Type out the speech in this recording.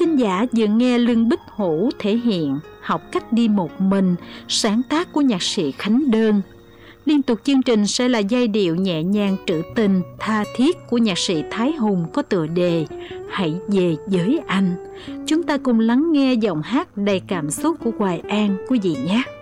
thính giả vừa nghe Lương Bích Hữu thể hiện Học cách đi một mình, sáng tác của nhạc sĩ Khánh Đơn. Liên tục chương trình sẽ là giai điệu nhẹ nhàng trữ tình, tha thiết của nhạc sĩ Thái Hùng có tựa đề Hãy về với anh. Chúng ta cùng lắng nghe giọng hát đầy cảm xúc của Hoài An quý vị nhé.